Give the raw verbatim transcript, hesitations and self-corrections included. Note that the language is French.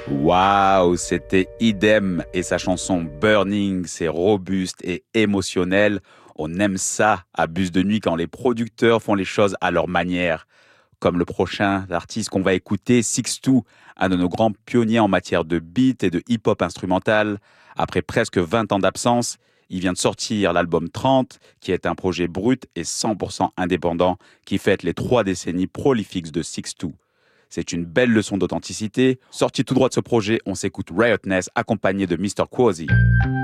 Waouh, c'était Idem et sa chanson Burning, c'est robuste et émotionnel. On aime ça à Bus de Nuit quand les producteurs font les choses à leur manière. Comme le prochain artiste qu'on va écouter, Sixto, un de nos grands pionniers en matière de beat et de hip-hop instrumental. Après presque vingt ans d'absence, il vient de sortir l'album trente, qui est un projet brut et cent pour cent indépendant qui fête les trois décennies prolifiques de Sixto. C'est une belle leçon d'authenticité. Sorti tout droit de ce projet, on s'écoute Riotness accompagné de mister Quasi.